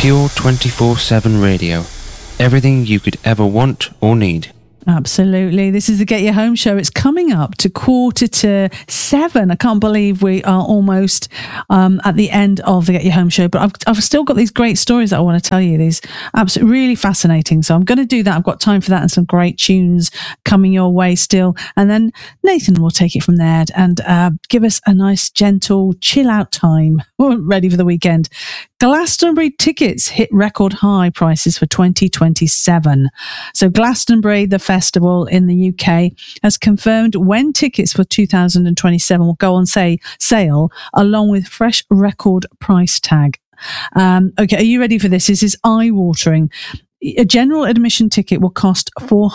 Pure 24/7 radio. Everything you could ever want or need. Absolutely. This is the Get You Home show. It's coming up to 6:45. I can't believe we are almost at the end of the Get You Home show, but I've still got these great stories that I want to tell you. These absolutely really fascinating. So I'm going to do that. I've got time for that and some great tunes coming your way still. And then Nathan will take it from there and give us a nice, gentle, chill out time. Ready for the weekend. Glastonbury tickets hit record high prices for 2027. So Glastonbury, the festival in the UK, has confirmed when tickets for 2027 will go on sale along with fresh record price tag. Okay, are you ready for this? This is eye-watering. A general admission ticket will cost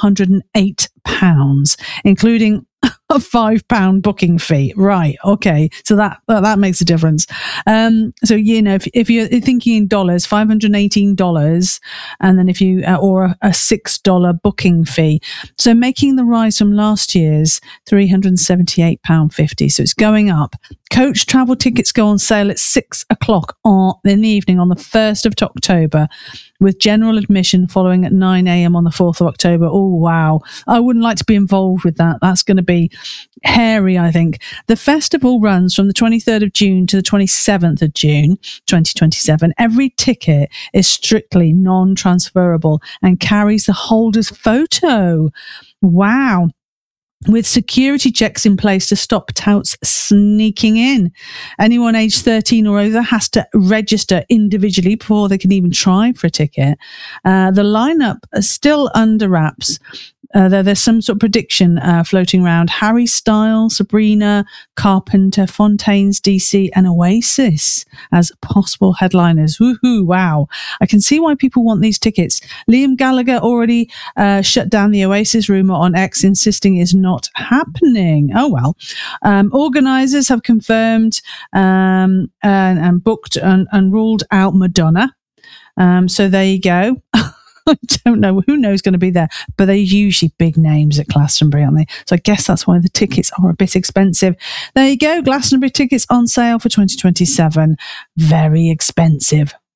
£408, including a £5 booking fee. Right. Okay. So that makes a difference. So, you know, if you're thinking in dollars, $518, and then if you, or a $6 booking fee. So making the rise from last year's £378.50. So it's going up. Coach travel tickets go on sale at 6:00 in the evening on the 1st of October, with general admission following at 9 a.m. on the 4th of October. Oh, wow. I wouldn't like to be involved with that. That's going to be hairy, I think. The festival runs from the 23rd of June to the 27th of June, 2027. Every ticket is strictly non-transferable and carries the holder's photo. Wow. With security checks in place to stop touts sneaking in. Anyone aged 13 or over has to register individually before they can even try for a ticket. The lineup is still under wraps. There's some sort of prediction floating around. Harry Styles, Sabrina Carpenter, Fontaines DC, and Oasis as possible headliners. Woohoo, wow. I can see why people want these tickets. Liam Gallagher already shut down the Oasis rumour on X, insisting it's not happening. Oh, well. Organisers have confirmed and booked and ruled out Madonna. So there you go. I don't know who knows going to be there, but they're usually big names at Glastonbury, aren't they? So I guess that's why the tickets are a bit expensive. There you go. Glastonbury tickets on sale for 2027. Very expensive.